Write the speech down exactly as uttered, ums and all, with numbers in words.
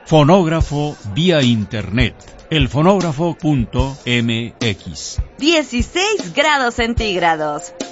Fonógrafo vía internet. Elfonógrafo punto m x. dieciséis grados centígrados.